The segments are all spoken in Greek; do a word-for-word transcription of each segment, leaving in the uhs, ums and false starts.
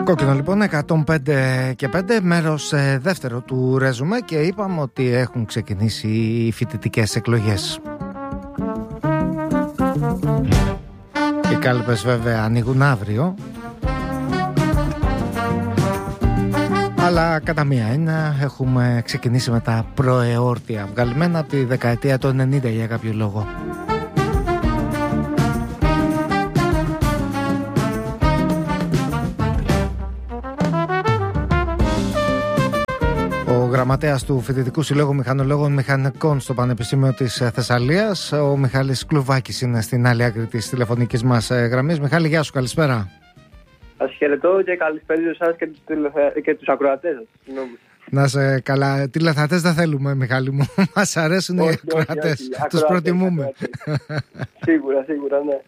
Κόκκινο λοιπόν εκατόν πέντε και πέντε, μέρος ε, δεύτερο του Ρεζουμέ, και είπαμε ότι έχουν ξεκινήσει οι φοιτητικές εκλογές. Οι κάλπες βέβαια ανοίγουν αύριο, αλλά κατά μία έννοια έχουμε ξεκινήσει με τα προεόρτια, βγαλμένα από τη δεκαετία του ενενήντα για κάποιο λόγο. Ο γραμματέας του Φοιτητικού Συλλόγου Μηχανολόγων Μηχανικών στο Πανεπιστήμιο της Θεσσαλίας, ο Μιχάλης Κλουβάκης, είναι στην άλλη άκρη της τηλεφωνικής μας γραμμής. Μιχάλη, γεια σου, καλησπέρα. Σας χαιρετώ και καλησπέρα σε εσάς και τους, τηλεθε... και τους ακροατές σας. Να σε καλά. Τηλεθεατές δεν θέλουμε, Μιχάλη μου. Μας αρέσουν όχι, οι ακροατές. Όχι, όχι. Τους προτιμούμε. Σίγουρα, σίγουρα, ναι.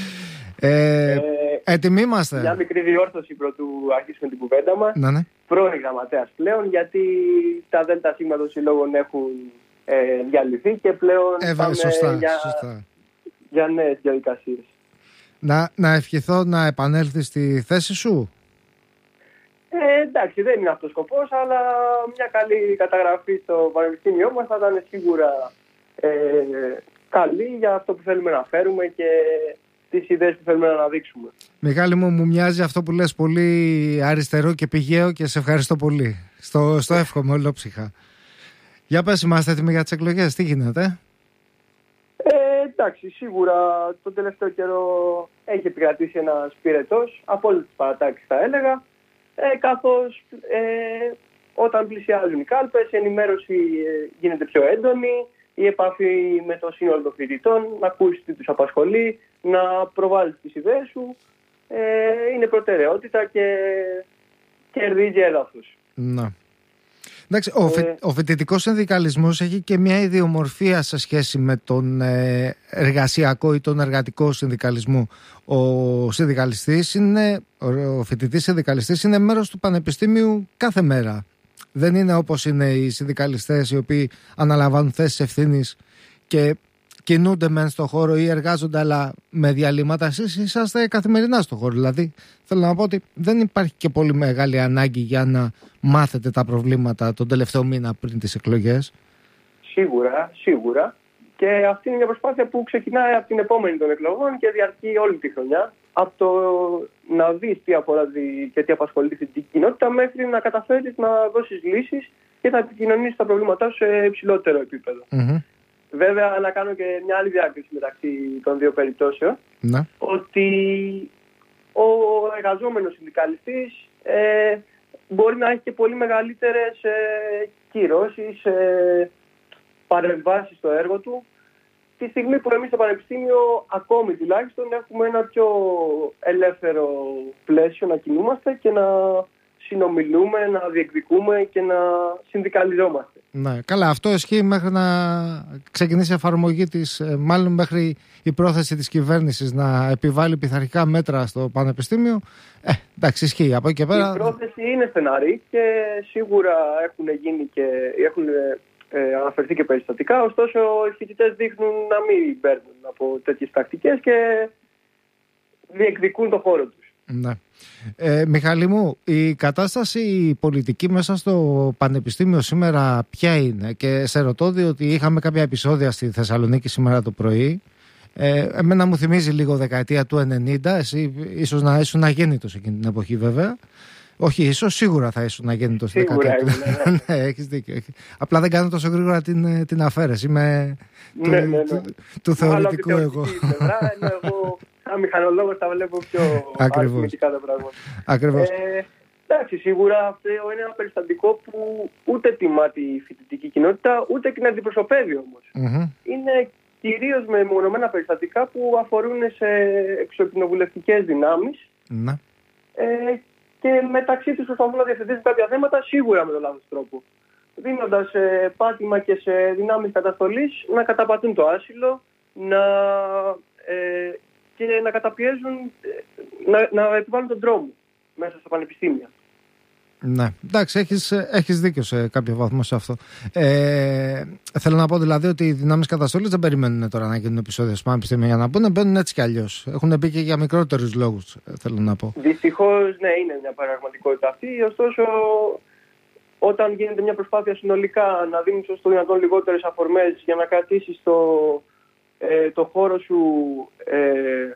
Ε, ε, έτοιμοι είμαστε. Μια μικρή διόρθωση πρωτού αρχίσουμε την κουβέντα μας. Να, ναι. Πρώην γραμματέας πλέον, γιατί τα ΔΣ των συλλόγων έχουν ε, διαλυθεί και πλέον ε, πάμε σωστά, για, σωστά. για νέες διαδικασίες. Να, να ευχηθώ να επανέλθεις στη θέση σου. Ε, εντάξει, δεν είναι αυτός ο σκοπός, αλλά μια καλή καταγραφή στο πανεπιστήμιό μας θα ήταν σίγουρα ε, καλή για αυτό που θέλουμε να φέρουμε και τις ιδέες που θέλουμε να αναδείξουμε. Μιχάλη μου, μου μοιάζει αυτό που λες πολύ αριστερό και πηγαίο και σε ευχαριστώ πολύ. Στο, στο εύχομαι ολόψυχα. Για πες, είμαστε έτοιμοι για τις εκλογές, τι γίνεται? Ε, εντάξει, σίγουρα τον τελευταίο καιρό έχει επικρατήσει ένας πυρετός από όλες τις παρατάξεις, θα έλεγα, ε, καθώς ε, όταν πλησιάζουν οι κάλπες η ενημέρωση ε, γίνεται πιο έντονη, η επαφή με το σύνολο των φοιτητών, να ακούσεις τι τους απασχολεί, να προβάλλεις τις ιδέες σου, ε, είναι προτεραιότητα και κερδίζει έδαφος. Να. Εντάξει, ο, φοι, ο φοιτητικός συνδικαλισμός έχει και μια ιδιομορφία σε σχέση με τον ε, εργασιακό ή τον εργατικό συνδικαλισμό. Ο συνδικαλιστής είναι, ο φοιτητής συνδικαλιστής είναι μέρος του πανεπιστήμιου κάθε μέρα. Δεν είναι όπως είναι οι συνδικαλιστές οι οποίοι αναλαμβάνουν θέσεις ευθύνης και κινούνται μεν στον χώρο ή εργάζονται αλλά με διαλύματα. Εσείς είσαστε καθημερινά στον χώρο. Δηλαδή θέλω να πω ότι δεν υπάρχει και πολύ μεγάλη ανάγκη για να μάθετε τα προβλήματα τον τελευταίο μήνα πριν τις εκλογές. Σίγουρα, σίγουρα. Και αυτή είναι μια προσπάθεια που ξεκινάει από την επόμενη των εκλογών και διαρκεί όλη τη χρονιά. Από το να δεις τι αφορά και τι απασχολεί την κοινότητα μέχρι να καταφέρεις να δώσεις λύσεις και να επικοινωνήσεις τα προβλήματά σου σε υψηλότερο επίπεδο. Mm-hmm. Βέβαια, να κάνω και μια άλλη διάκριση μεταξύ των δύο περιπτώσεων. Να. Ότι ο εργαζόμενος συνδικαλιστής ε, μπορεί να έχει και πολύ μεγαλύτερες ε, κυρώσεις, ε, παρεμβάσεις στο έργο του. Τη στιγμή που εμείς στο Πανεπιστήμιο, ακόμη τουλάχιστον, έχουμε ένα πιο ελεύθερο πλαίσιο να κινούμαστε και να συνομιλούμε, να διεκδικούμε και να συνδικαλιζόμαστε. Ναι, καλά, αυτό ισχύει μέχρι να ξεκινήσει η εφαρμογή της, μάλλον μέχρι η πρόθεση της κυβέρνησης να επιβάλλει πειθαρχικά μέτρα στο Πανεπιστήμιο. Ε, εντάξει, ισχύει. Από εκεί και πέρα... Η πρόθεση είναι στεναρή και σίγουρα έχουν γίνει και έχουν ε, αναφερθεί και περιστατικά, ωστόσο οι φοιτητές δείχνουν να μην παίρνουν από τέτοιες πρακτικές και διεκδικούν το χώρο τους. Ναι. Ε, Μιχάλη μου, η κατάσταση πολιτική μέσα στο Πανεπιστήμιο σήμερα ποια είναι? Και σε ρωτώ διότι είχαμε κάποια επεισόδια στη Θεσσαλονίκη σήμερα το πρωί. Ε, εμένα μου θυμίζει λίγο δεκαετία του ενενήντα. Εσύ ίσως να ήσουν αγέννητος εκείνη την εποχή βέβαια. Όχι, ίσως σίγουρα θα ήσουν αγέννητος στη δεκαετία του ενενήντα. Ναι, έχεις δίκιο. Απλά δεν κάνω τόσο γρήγορα την, την αφαίρεση. Είμαι ναι, του, ναι, ναι. του, του θεωρητικού εγώ. Πλευρά, εγώ σαν μηχανολόγος τα βλέπω πιο αριθμητικά τα πράγματα. Ακριβώς. Ε, εντάξει, σίγουρα αυτό είναι ένα περιστατικό που ούτε τιμά τη φοιτητική κοινότητα, ούτε την αντιπροσωπεύει όμως. Mm-hmm. Είναι κυρίως με μονομένα περιστατικά που αφορούν σε εξοκοινοβουλευτικές δυνάμεις. Mm-hmm. Ε, και μεταξύ τους προσπαθούν να διευθετήσουν κάποια θέματα σίγουρα με τον λάθος τρόπο. Δίνοντας ε, πάτημα και σε δυνάμεις καταστολής να καταπατούν το άσυλο, να, ε, και να καταπιέζουν, ε, να, να επιβάλλουν τον τρόμο μέσα στα πανεπιστήμια. Ναι, εντάξει, έχεις, έχεις δίκιο σε κάποιο βαθμό σε αυτό. Ε, θέλω να πω δηλαδή ότι οι δυνάμεις καταστολής δεν περιμένουν τώρα να γίνουν επεισόδια στο πανεπιστήμιο για να μπουν, μπαίνουν έτσι κι αλλιώς. Έχουν μπει και για μικρότερους λόγους, θέλω να πω. Δυστυχώς, ναι, είναι μια πραγματικότητα αυτή. Ωστόσο, όταν γίνεται μια προσπάθεια συνολικά να δίνεις όσο το δυνατόν λιγότερες αφορμές για να κρατήσεις το, ε, το χώρο σου ε,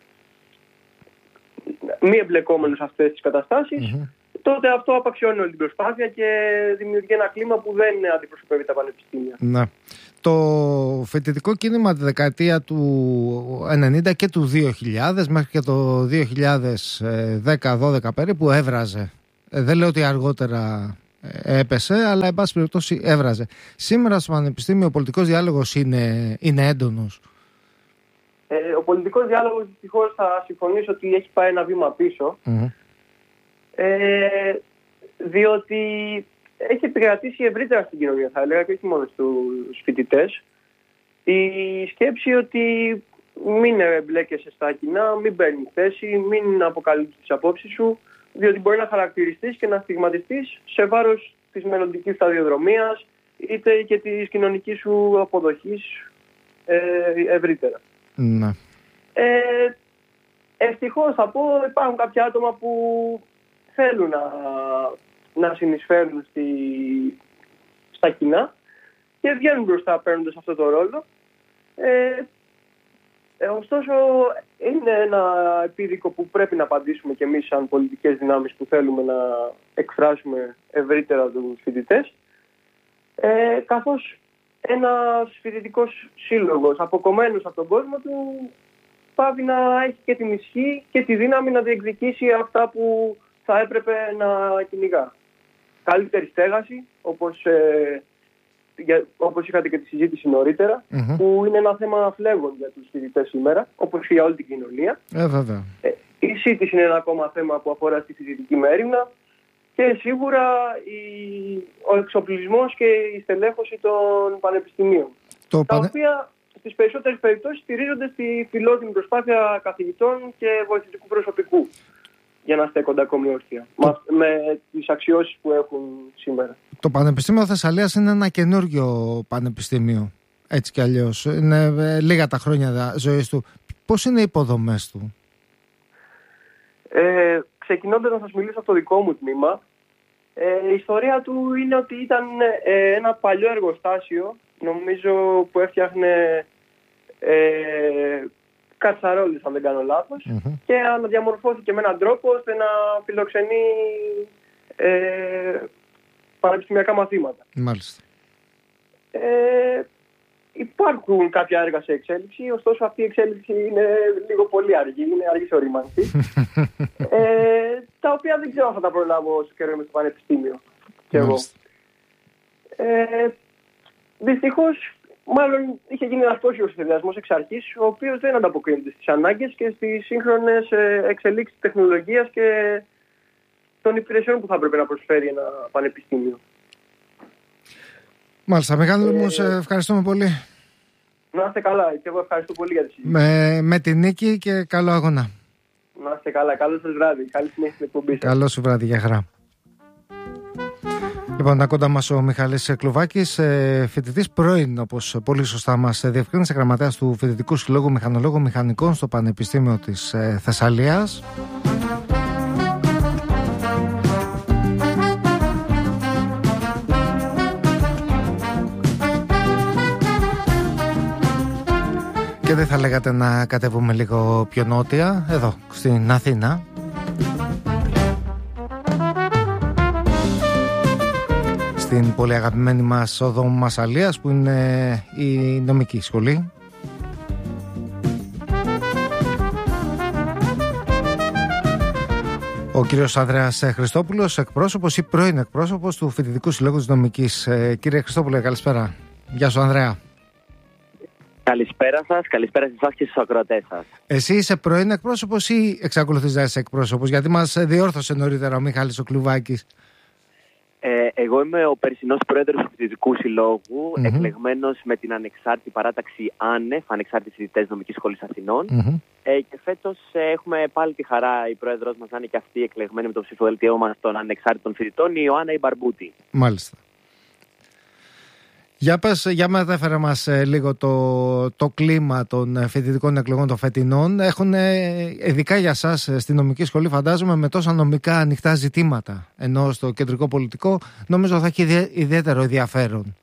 μη εμπλεκόμενος σε αυτές τις καταστάσεις, mm-hmm. τότε αυτό απαξιώνει όλη την προσπάθεια και δημιουργεί ένα κλίμα που δεν αντιπροσωπεύει τα πανεπιστήμια. Ναι. Το φοιτητικό κίνημα τη δεκαετία του ενενήντα και του δύο χιλιάδες μέχρι και το δύο χιλιάδες δέκα δώδεκα περίπου έβραζε. Δεν λέω ότι αργότερα έπεσε, αλλά εν πάση περιπτώσει έβραζε. Σήμερα στο πανεπιστήμιο ο πολιτικός διάλογος είναι, είναι έντονος. Ε, ο πολιτικός διάλογος δυστυχώς θα συμφωνήσω ότι έχει πάει ένα βήμα πίσω. Mm-hmm. Ε, διότι έχει επικρατήσει ευρύτερα στην κοινωνία, θα έλεγα, και όχι μόνο στους φοιτητές, η σκέψη ότι μην εμπλέκεσαι στα κοινά, μην παίρνεις θέση, μην αποκαλύψεις τις απόψεις σου, διότι μπορεί να χαρακτηριστείς και να στιγματιστείς σε βάρος της μελλοντικής σταδιοδρομίας είτε και της κοινωνικής σου αποδοχής ε, ευρύτερα. Ναι. Ε, ευτυχώς θα πω, υπάρχουν κάποια άτομα που θέλουν να, να συνεισφέρουν στη, στα κοινά και βγαίνουν μπροστά παίρνοντας αυτό το ρόλο. Ε, ε, ωστόσο, είναι ένα επίδικο που πρέπει να απαντήσουμε και εμείς σαν πολιτικές δυνάμεις που θέλουμε να εκφράσουμε ευρύτερα τους φοιτητές, ε, καθώς ένας φοιτητικός σύλλογος αποκομμένος από τον κόσμο του πάβει να έχει και την ισχύ και τη δύναμη να διεκδικήσει αυτά που θα έπρεπε να κυνηγά. Καλύτερη στέγαση, όπως, ε, για, όπως είχατε και τη συζήτηση νωρίτερα, mm-hmm. που είναι ένα θέμα φλέγον για τους φοιτητές σήμερα, όπως και για όλη την κοινωνία. Ε, βέβαια. Ε, η σύντηση είναι ένα ακόμα θέμα που αφορά στη φοιτητική μέριμνα και σίγουρα η, ο εξοπλισμός και η στελέχωση των πανεπιστημίων. Το τα πανε... οποία στις περισσότερες περιπτώσεις στηρίζονται στη φιλότιμη προσπάθεια καθηγητών και βοηθητικού προσωπικού για να στέκονται ακόμη όρθια το... με τις αξιώσεις που έχουν σήμερα. Το Πανεπιστήμιο Θεσσαλίας είναι ένα καινούργιο πανεπιστήμιο, έτσι κι αλλιώς. Είναι ε, λίγα τα χρόνια ζωής του. Πώς είναι οι υποδομές του? Ε, ξεκινώντας να σας μιλήσω από το δικό μου τμήμα, ε, η ιστορία του είναι ότι ήταν ε, ένα παλιό εργοστάσιο, νομίζω που έφτιαχνε ε, κατσαρόλες, αν δεν κάνω λάθος, mm-hmm. και αναδιαμορφώθηκε με έναν τρόπο ώστε να φιλοξενεί ε, πανεπιστημιακά μαθήματα. Μάλιστα. Ε, υπάρχουν κάποια έργα σε εξέλιξη, ωστόσο αυτή η εξέλιξη είναι λίγο πολύ αργή, είναι αργή σε ορίμανση, ε, τα οποία δεν ξέρω αν θα τα προλάβω όσο καιρό είμαι στο πανεπιστήμιο. Και εγώ. Ε, δυστυχώς, μάλλον είχε γίνει ένας τόσιος σχεδιασμός εξ αρχής, ο οποίος δεν ανταποκρίνεται στις ανάγκες και στις σύγχρονες εξελίξεις τεχνολογίας και των υπηρεσιών που θα έπρεπε να προσφέρει ένα πανεπιστήμιο. Μάλιστα, Μιχάλη μου, σε ευχαριστούμε πολύ. Να είστε καλά και εγώ ευχαριστώ πολύ για τη συζήτηση. Με, με τη νίκη και καλό αγώνα. Να είστε καλά, καλό σας βράδυ, καλή συνέχεια στην εκπομπή σας. Καλό σου βράδυ, για χαρά. Λοιπόν, ήταν κοντά μας ο Μιχάλης Κλουβάκης, φοιτητής πρώην, όπως πολύ σωστά μας διευκρίνησε, γραμματέας του Φοιτητικού Συλλόγου Μηχανολόγων Μηχανικών στο Πανεπιστήμιο της Θεσσαλίας. Και δεν θα λέγατε να κατέβουμε λίγο πιο νότια, εδώ στην Αθήνα. Στην πολύ αγαπημένη μας οδό Μασσαλίας, που είναι η νομική σχολή. Ο κύριος Ανδρέας Χριστόπουλος, εκπρόσωπος ή πρώην εκπρόσωπος του Φοιτητικού Συλλόγου της Νομικής. Ε, κύριε Χριστόπουλε, καλησπέρα. Γεια σου, Ανδρέα. Καλησπέρα σας, καλησπέρα σε εσάς και στους ακροατές σας. Εσύ είσαι πρώην εκπρόσωπος ή εξακολουθείς να είσαι εκπρόσωπος? Γιατί μας διόρθωσε νωρίτερα ο Μιχάλης ο Κλουβάκης. Ε, εγώ είμαι ο περσινός πρόεδρος του Φοιτητικού Συλλόγου, mm-hmm. εκλεγμένος με την ανεξάρτητη παράταξη ΑΝΕΦ, Ανεξάρτητοι Φοιτητές Νομικής Σχολής Αθηνών. Mm-hmm. Ε, και φέτος ε, έχουμε πάλι τη χαρά η πρόεδρος μας να είναι και αυτή εκλεγμένη με το ψηφοδέλτιό μας των ανεξάρτητων φοιτητών, η Ιωάννα Ιμπαρμπούτη. Μάλιστα. Για πες, για μετέφερε μας ε, λίγο το, το κλίμα των φοιτητικών εκλογών των φετινών. Έχουν, ε, ειδικά για σας ε, στη νομική σχολή, φαντάζομαι, με τόσα νομικά ανοιχτά ζητήματα, ενώ στο κεντρικό πολιτικό νομίζω θα έχει ιδι, ιδιαίτερο ενδιαφέρον.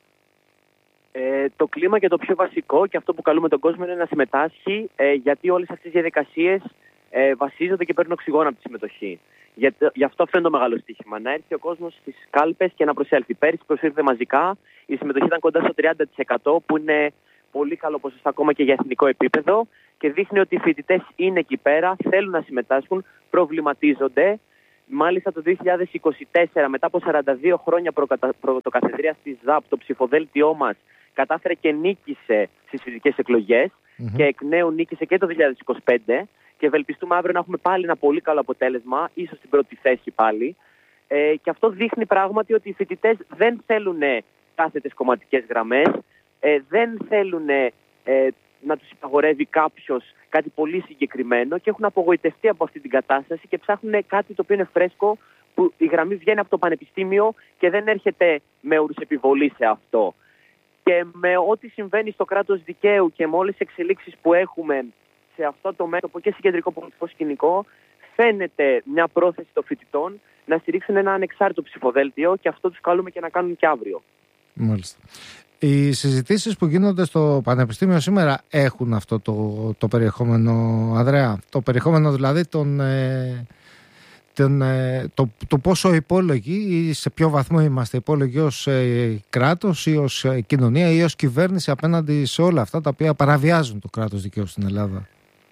Ε, το κλίμα και το πιο βασικό και αυτό που καλούμε τον κόσμο είναι να συμμετάσχει, ε, γιατί όλες αυτές οι διαδικασίες ε, βασίζονται και παίρνουν οξυγόνο από τη συμμετοχή. Για, γι' αυτό αυτό είναι το μεγάλο στοίχημα. Να έρθει ο κόσμος στις κάλπες και να προσέλθει. Πέρυσι προσήλθε μαζικά. Η συμμετοχή ήταν κοντά στο τριάντα τοις εκατό, που είναι πολύ καλό ποσοστό ακόμα και για εθνικό επίπεδο. Και δείχνει ότι οι φοιτητές είναι εκεί πέρα, θέλουν να συμμετάσχουν, προβληματίζονται. Μάλιστα το δύο χιλιάδες είκοσι τέσσερα, μετά από σαράντα δύο χρόνια πρωτοκαθεδρίας της ΔΑΠ, το ψηφοδέλτιό μας κατάφερε και νίκησε στις φοιτητικές εκλογές mm-hmm. και εκ νέου νίκησε και το δύο χιλιάδες είκοσι πέντε. Και ευελπιστούμε αύριο να έχουμε πάλι ένα πολύ καλό αποτέλεσμα, ίσως στην πρώτη θέση πάλι. Ε, και αυτό δείχνει πράγματι ότι οι φοιτητές δεν θέλουν κάθετες κομματικές γραμμές, ε, δεν θέλουν ε, να τους υπαγορεύει κάποιος κάτι πολύ συγκεκριμένο και έχουν απογοητευτεί από αυτή την κατάσταση και ψάχνουν κάτι το οποίο είναι φρέσκο, που η γραμμή βγαίνει από το πανεπιστήμιο και δεν έρχεται με όρους επιβολή σε αυτό. Και με ό,τι συμβαίνει στο κράτος δικαίου και με όλες τις εξελίξεις που έχουμε σε αυτό το μέτωπο και σε κεντρικό πολιτικό σκηνικό, φαίνεται μια πρόθεση των φοιτητών να στηρίξουν ένα ανεξάρτητο ψηφοδέλτιο και αυτό τους καλούμε και να κάνουν και αύριο. Μάλιστα. Οι συζητήσεις που γίνονται στο Πανεπιστήμιο σήμερα έχουν αυτό το, το περιεχόμενο, Ανδρέα, το περιεχόμενο δηλαδή των, ε, τον, ε, το, το πόσο υπόλογοι ή σε ποιο βαθμό είμαστε υπόλογοι ως ε, κράτος ή ως ε, κοινωνία ή ως κυβέρνηση απέναντι σε όλα αυτά τα οποία παραβιάζουν το κράτος δικαίου στην Ελλάδα.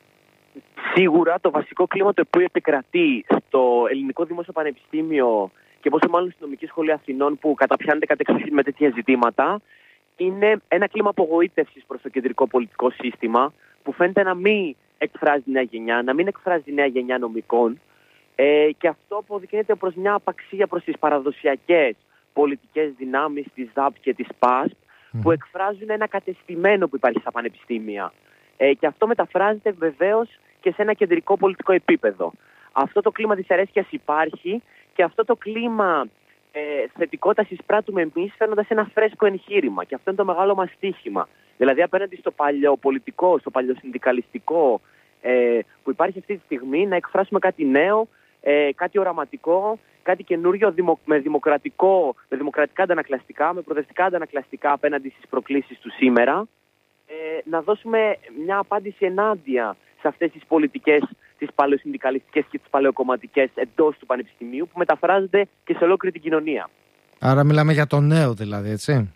Σίγουρα το βασικό κλίμα το οποίο επικρατεί στο Ελληνικό Δημόσιο Πανεπιστήμιο και πόσο μάλλον στη Νομική Σχολή Αθηνών, που καταπιάνεται κατεξοχήν με τέτοια ζητήματα, είναι ένα κλίμα απογοήτευσης προς το κεντρικό πολιτικό σύστημα, που φαίνεται να μην εκφράζει τη νέα γενιά, να μην εκφράζει τη νέα γενιά νομικών, ε, και αυτό αποδεικνύεται προς μια απαξία προς τις παραδοσιακές πολιτικές δυνάμεις της ΔΑΠ και της ΠΑΣΠ, mm. που εκφράζουν ένα κατεστημένο που υπάρχει στα πανεπιστήμια. Ε, και αυτό μεταφράζεται βεβαίως και σε ένα κεντρικό πολιτικό επίπεδο. Αυτό το κλίμα δυσαρέσκειας υπάρχει και αυτό το κλίμα ε, θετικότητας εισπράττουμε εμείς, φέρνοντας ένα φρέσκο εγχείρημα. Και αυτό είναι το μεγάλο μας στοίχημα. Δηλαδή, απέναντι στο παλαιοπολιτικό, στο παλαιοσυνδικαλιστικό ε, που υπάρχει αυτή τη στιγμή, να εκφράσουμε κάτι νέο, ε, κάτι οραματικό, κάτι καινούριο δημο, με, δημοκρατικό, με δημοκρατικά αντανακλαστικά, με προοδευτικά αντανακλαστικά απέναντι στις προκλήσεις του σήμερα. Ε, να δώσουμε μια απάντηση ενάντια σε αυτές τις πολιτικές, τις παλαιοσυνδικαλιστικές και τις παλαιοκομματικές εντός του πανεπιστημίου, που μεταφράζονται και σε ολόκληρη την κοινωνία. Άρα μιλάμε για το νέο δηλαδή, έτσι.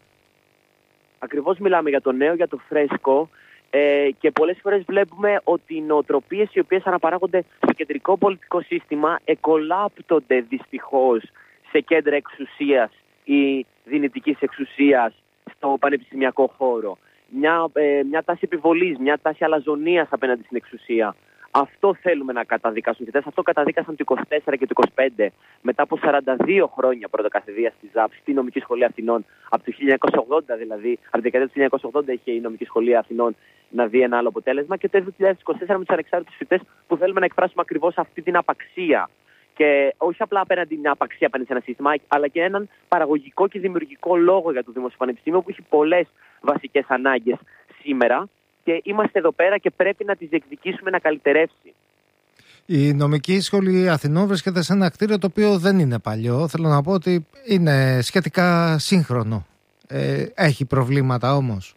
Ακριβώς μιλάμε για το νέο, για το φρέσκο, ε, και πολλές φορές βλέπουμε ότι οι νοοτροπίες οι οποίες αναπαράγονται στο κεντρικό πολιτικό σύστημα εκολάπτονται δυστυχώς σε κέντρα εξουσίας ή δυνητικής εξουσίας στο πανεπιστημιακό χώρο. Μια, ε, μια τάση επιβολής, μια τάση αλαζονίας απέναντι στην εξουσία. Αυτό θέλουμε να καταδικάσουν. Και αυτό καταδίκασαν το είκοσι τέσσερα και το είκοσι πέντε, μετά από σαράντα δύο χρόνια πρωτοκαθεδρίας της ΔΑΠ στη Νομική Σχολή Αθηνών. Από το χίλια εννιακόσια ογδόντα δηλαδή, από τη δεκαετία του χίλια εννιακόσια ογδόντα είχε η Νομική Σχολή Αθηνών να δει ένα άλλο αποτέλεσμα. Και το δύο χιλιάδες είκοσι τέσσερα με τους ανεξάρτητους φοιτητές, που θέλουμε να εκφράσουμε ακριβώς αυτή την απαξία. Και όχι απλά απέναντι μια απαξία απέναντι σε ένα σύστημα, αλλά και έναν παραγωγικό και δημιουργικό λόγο για το Δημόσιο Πανεπιστήμιο, που έχει πολλές βασικές ανάγκες σήμερα. Και είμαστε εδώ πέρα και πρέπει να τις διεκδικήσουμε να καλυτερεύσει. Η Νομική Σχολή Αθηνών βρίσκεται σε ένα κτίριο το οποίο δεν είναι παλιό. Θέλω να πω ότι είναι σχετικά σύγχρονο. Ε, έχει προβλήματα όμως.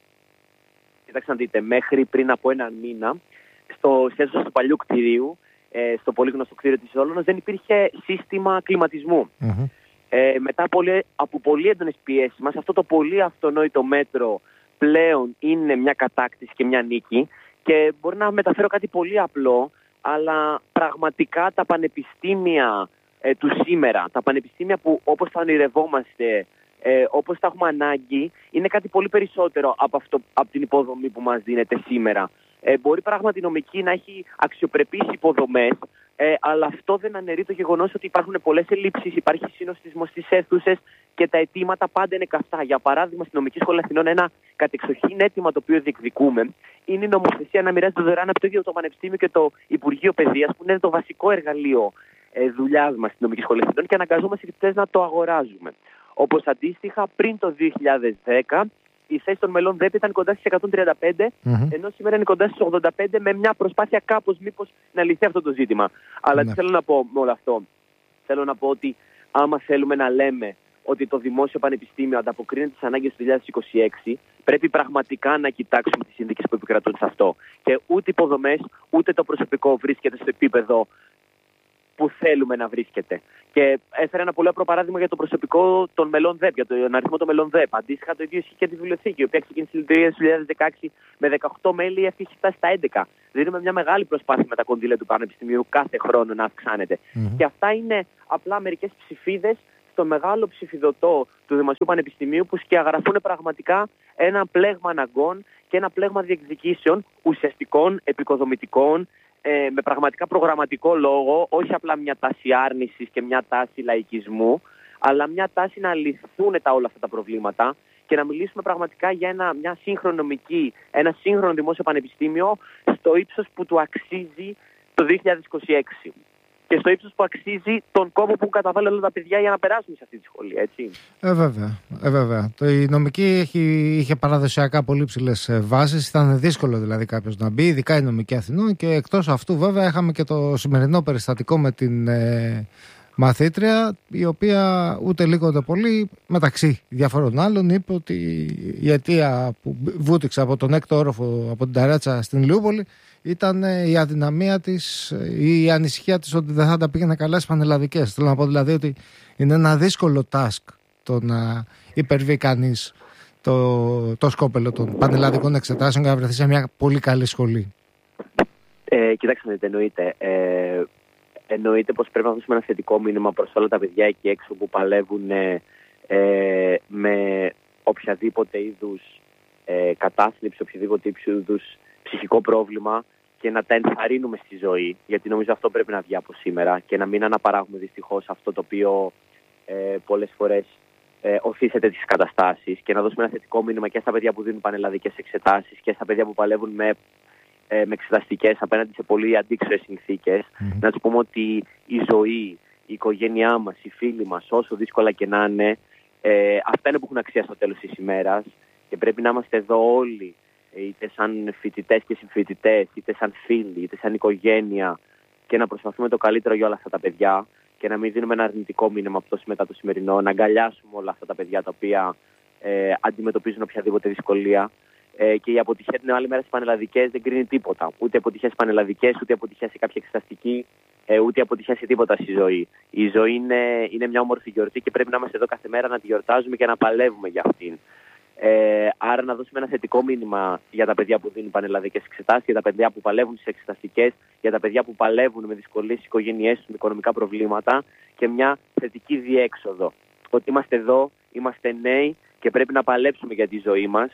Κοιτάξτε να δείτε, μέχρι πριν από έναν μήνα, στο σχέδιο του παλιού κτηρίου, ε, στο πολύ γνωστό κτίριο της Όλωνος, δεν υπήρχε σύστημα κλιματισμού. Mm-hmm. Ε, μετά από πολύ, από πολύ έντονες πιέσεις μας, αυτό το πολύ αυτονόητο μέτρο πλέον είναι μια κατάκτηση και μια νίκη, και μπορεί να μεταφέρω κάτι πολύ απλό, αλλά πραγματικά τα πανεπιστήμια ε, του σήμερα, τα πανεπιστήμια που όπως τα ονειρευόμαστε, ε, όπως τα έχουμε ανάγκη, είναι κάτι πολύ περισσότερο από, αυτό, από την υποδομή που μας δίνεται σήμερα. Ε, μπορεί πράγματι η νομική να έχει αξιοπρεπείς υποδομές, Ε, αλλά αυτό δεν αναιρεί το γεγονός ότι υπάρχουν πολλές ελλείψεις, υπάρχει συνοστισμός στις αίθουσες και τα αιτήματα πάντα είναι καυτά. Για παράδειγμα, στην Νομική Σχολή Αθηνών, ένα κατεξοχήν αίτημα το οποίο διεκδικούμε είναι η νομοθεσία να μοιράζεται δωρεάν από το ίδιο το Πανεπιστήμιο και το Υπουργείο Παιδείας, που είναι το βασικό εργαλείο ε, δουλειάς μας στην Νομική Σχολή Αθηνών, και αναγκαζόμαστε οι φοιτητές να το αγοράζουμε. Όπως αντίστοιχα, πριν το δύο χιλιάδες δέκα, η θέση των μελών ΔΕΠ ήταν κοντά στις εκατόν τριάντα πέντε, mm-hmm. ενώ σήμερα είναι κοντά στις ογδόντα πέντε, με μια προσπάθεια κάπως μήπως να λυθεί αυτό το ζήτημα. Αλλά mm-hmm. τι θέλω να πω με όλο αυτό? Θέλω να πω ότι άμα θέλουμε να λέμε ότι το δημόσιο πανεπιστήμιο ανταποκρίνεται στις ανάγκες του δύο χιλιάδες είκοσι έξι, πρέπει πραγματικά να κοιτάξουμε τις συνθήκες που επικρατούν σε αυτό. Και ούτε υποδομές, ούτε το προσωπικό βρίσκεται στο επίπεδο που θέλουμε να βρίσκεται. Και έφερα ένα πολύ απλό παράδειγμα για το προσωπικό των μελών ΔΕΠ, για τον αριθμό των μελών ΔΕΠ. Αντίστοιχα, το ίδιο ισχύει και τη βιβλιοθήκη, η οποία ξεκίνησε τη λειτουργία του δύο χιλιάδες δεκαέξι με δεκαοκτώ μέλη, έχει φτάσει στα έντεκα. Δίνουμε μια μεγάλη προσπάθεια με τα κονδύλια του Πανεπιστημίου κάθε χρόνο να αυξάνεται. Mm-hmm. Και αυτά είναι απλά μερικές ψηφίδες στο μεγάλο ψηφιδωτό του Δημοσίου Πανεπιστημίου, που σκιαγραφούν πραγματικά ένα πλέγμα αναγκών και ένα πλέγμα διεκδικήσεων ουσιαστικών, επικοδομητικών, ε, με πραγματικά προγραμματικό λόγο, όχι απλά μια τάση άρνησης και μια τάση λαϊκισμού, αλλά μια τάση να λυθούν τα όλα αυτά τα προβλήματα και να μιλήσουμε πραγματικά για ένα, μια σύγχρονη νομική, ένα σύγχρονο δημόσιο πανεπιστήμιο στο ύψος που του αξίζει το δύο χιλιάδες είκοσι έξι. Και στο ύψος που αξίζει τον κόπο που καταβάλουν όλα τα παιδιά για να περάσουν σε αυτή τη σχολή, έτσι. Ε, βέβαια. Ε, βέβαια. Το, η νομική έχει, είχε παραδοσιακά πολύ ψηλές βάσεις. Ήταν δύσκολο δηλαδή κάποιος να μπει, ειδικά η νομική Αθηνών. Και εκτός αυτού, βέβαια, είχαμε και το σημερινό περιστατικό με την ε, μαθήτρια, η οποία ούτε λίγο ούτε πολύ, μεταξύ διαφορών άλλων, είπε ότι η αιτία που βούτυξε από τον έκτο όροφο, από την ταράτσα στην Ηλιούπολη, ήταν η αδυναμία της, η ανησυχία της ότι δεν θα τα πήγαινε καλά στις πανελλαδικές. Θέλω να πω δηλαδή ότι είναι ένα δύσκολο task το να υπερβεί κανείς το, το σκόπελο των πανελλαδικών εξετάσεων και να βρεθεί σε μια πολύ καλή σχολή. Ε, κοιτάξτε, εννοείται. Ε, εννοείται πως πρέπει να δώσουμε ένα θετικό μήνυμα προς όλα τα παιδιά εκεί έξω που παλεύουν ε, με οποιαδήποτε είδους ε, κατάθλιψη, οποιαδήποτε είδους ψυχικό πρόβλημα, και να τα ενθαρρύνουμε στη ζωή, γιατί νομίζω αυτό πρέπει να βγει από σήμερα και να μην αναπαράγουμε δυστυχώς αυτό το οποίο ε, πολλές φορές ε, οθήσεται τις καταστάσεις, και να δώσουμε ένα θετικό μήνυμα και στα παιδιά που δίνουν πανελλαδικές εξετάσεις και στα παιδιά που παλεύουν με, ε, με εξεταστικές απέναντι σε πολύ αντίξωες συνθήκες. Mm-hmm. Να τους πούμε ότι η ζωή, η οικογένειά μας, οι φίλοι μας, όσο δύσκολα και να είναι, ε, αυτά είναι που έχουν αξία στο τέλος της ημέρας, και πρέπει να είμαστε εδώ όλοι, είτε σαν φοιτητές και συμφοιτητές, είτε σαν φίλοι, είτε σαν οικογένεια, και να προσπαθούμε το καλύτερο για όλα αυτά τα παιδιά και να μην δίνουμε ένα αρνητικό μήνυμα αυτό μετά το σημερινό, να αγκαλιάσουμε όλα αυτά τα παιδιά τα οποία ε, αντιμετωπίζουν οποιαδήποτε δυσκολία. Ε, και η αποτυχία την άλλη μέρα στις πανελλαδικές δεν κρίνει τίποτα. Ούτε αποτυχία στις πανελλαδικές, ούτε αποτυχία σε κάποια εξεταστική, ε, ούτε αποτυχία σε τίποτα στη ζωή. Η ζωή είναι, είναι μια όμορφη γιορτή και πρέπει να είμαστε εδώ κάθε μέρα να τη γιορτάζουμε και να παλεύουμε για αυτήν. Ε, άρα να δώσουμε ένα θετικό μήνυμα για τα παιδιά που δίνουν πανελλαδικές εξετάσεις, για τα παιδιά που παλεύουν στις εξεταστικές, για τα παιδιά που παλεύουν με δυσκολίες στις οικογένειές τους, με οικονομικά προβλήματα, και μια θετική διέξοδο. Ότι είμαστε εδώ, είμαστε νέοι και πρέπει να παλέψουμε για τη ζωή μας,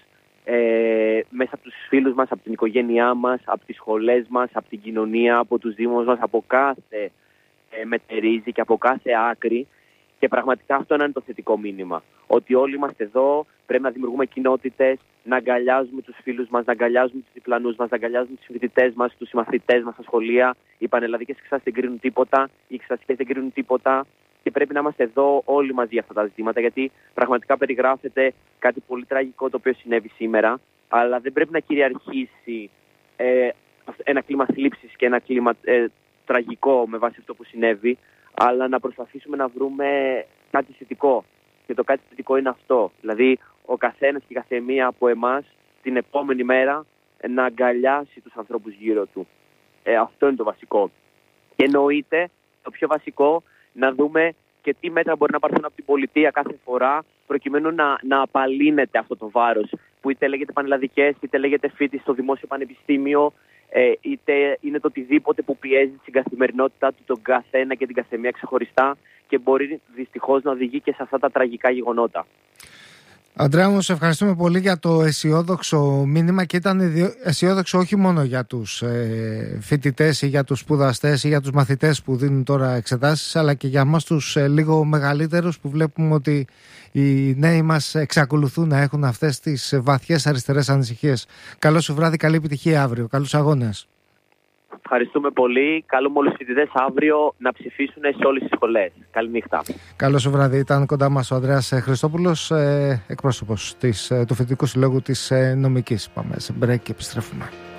ε, μέσα από τους φίλους μας, από την οικογένειά μας, από τις σχολές μας, από την κοινωνία, από τους δήμους μας, από κάθε ε, μετερίζει και από κάθε άκρη. Και πραγματικά αυτό είναι το θετικό μήνυμα. Ότι όλοι είμαστε εδώ, πρέπει να δημιουργούμε κοινότητες, να αγκαλιάζουμε τους φίλους μας, να αγκαλιάζουμε τους διπλανούς μας, να αγκαλιάζουμε τους συμφοιτητές μας, τους συμμαθητές μας στα σχολεία. Οι πανελλαδικές εξετάσεις δεν κρίνουν τίποτα, οι εξεταστικές δεν κρίνουν τίποτα. Και πρέπει να είμαστε εδώ όλοι μαζί για αυτά τα ζητήματα, γιατί πραγματικά περιγράφεται κάτι πολύ τραγικό το οποίο συνέβη σήμερα, αλλά δεν πρέπει να κυριαρχήσει ε, ένα κλίμα θλίψης και ένα κλίμα ε, τραγικό με βάση αυτό που συνέβη, αλλά να προσπαθήσουμε να βρούμε κάτι θετικό. Και το κάτι θετικό είναι αυτό. Δηλαδή, ο καθένας και η καθεμία από εμάς την επόμενη μέρα να αγκαλιάσει τους ανθρώπους γύρω του. Ε, αυτό είναι το βασικό. Και εννοείται το πιο βασικό, να δούμε και τι μέτρα μπορεί να πάρθουν από την πολιτεία κάθε φορά, προκειμένου να, να απαλύνεται αυτό το βάρος, που είτε λέγεται πανελλαδικές, είτε λέγεται φοιτηση στο δημόσιο πανεπιστήμιο, ε, είτε είναι το οτιδήποτε που πιέζει στην καθημερινότητά του τον καθένα και την καθεμία ξεχωριστά και μπορεί δυστυχώς να οδηγεί και σε αυτά τα τραγικά γεγονότα. Αντρέα μου, σε ευχαριστούμε πολύ για το αισιόδοξο μήνυμα, και ήταν αισιόδοξο όχι μόνο για τους ε, φοιτητές ή για τους σπουδαστές ή για τους μαθητές που δίνουν τώρα εξετάσεις, αλλά και για εμάς τους ε, λίγο μεγαλύτερους, που βλέπουμε ότι οι νέοι μας εξακολουθούν να έχουν αυτές τις βαθιές αριστερές ανησυχίες. Καλό σου βράδυ, καλή επιτυχία αύριο, καλούς αγώνες. Ευχαριστούμε πολύ. Καλούμε όλους τους φοιτητές αύριο να ψηφίσουν σε όλες τις σχολές. Καληνύχτα. Καλό σου βράδυ. Ήταν κοντά μας ο Ανδρέας Χριστόπουλος, εκπρόσωπος της, του Φοιτητικού Συλλόγου της Νομικής. Πάμε σε break και επιστρέφουμε.